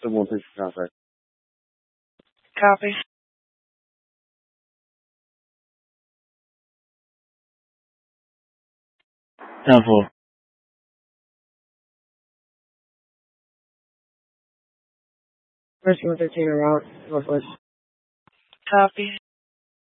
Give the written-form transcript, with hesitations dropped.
Still 150 traffic. Copy. 10-4. First 115 around Northwest. Copy.